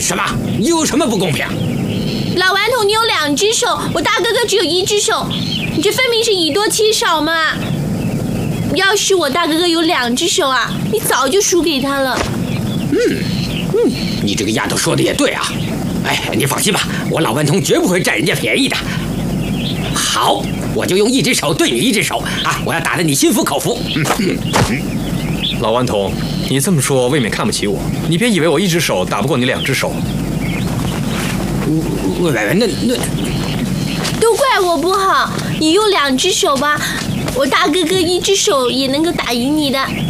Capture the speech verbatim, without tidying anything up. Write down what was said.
什么？有什么不公平？ 老顽童，你有两只手，我大哥哥只有一只手，你这分明是以多欺少嘛！要是我大哥哥有两只手啊，你早就输给他了。 嗯嗯，你这个丫头说的也对啊。哎，你放心吧，我老顽童绝不会占人家便宜的。好，我就用一只手对你一只手啊！我要打得你心服口服。嗯嗯嗯。 老顽童，你这么说未免看不起我。你别以为我一只手打不过你两只手。 我那那都怪我不好，你用两只手吧，我大哥哥一只手也能够打赢你的。